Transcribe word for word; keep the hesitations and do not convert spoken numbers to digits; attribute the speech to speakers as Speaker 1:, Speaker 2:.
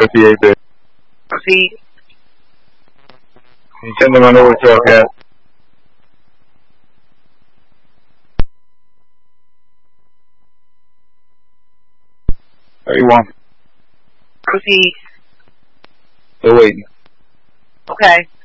Speaker 1: fifty-eight bit.
Speaker 2: Proceed.
Speaker 1: Can you send them on over to our cat? thirty-one.
Speaker 2: Proceed.
Speaker 1: Still waiting.
Speaker 2: Okay.